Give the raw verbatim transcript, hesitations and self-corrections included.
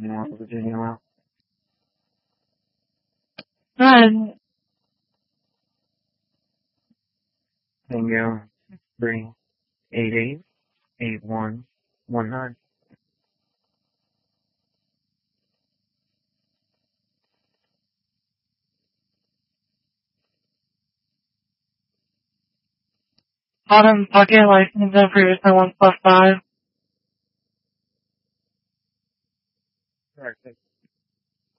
North Virginia. Good. Bingo. Three eight eight eight one one nine. Bottom bucket license information one plus five. Correct.